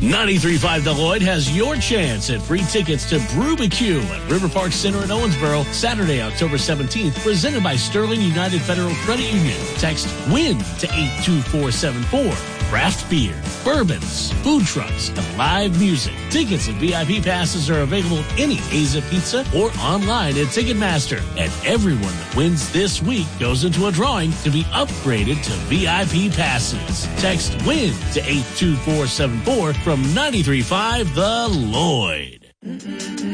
93.5 The Lloyd has your chance at free tickets to Brubecue at River Park Center in Owensboro, Saturday, October 17th, presented by Sterling United Federal Credit Union. Text WIN to 82474. Craft beer, bourbons, food trucks, and live music. Tickets and VIP passes are available at any Aza Pizza or online at Ticketmaster. And everyone that wins this week goes into a drawing to be upgraded to VIP passes. Text WIN to 82474 from 93.5 The Lloyd.